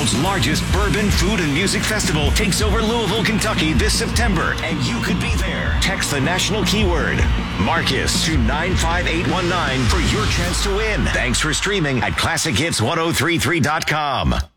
world's largest bourbon, food, and music festival takes over Louisville, Kentucky this September, and you could be there. Text the national keyword Marcus to 95819 for your chance to win. Thanks for streaming at ClassicHits1033.com.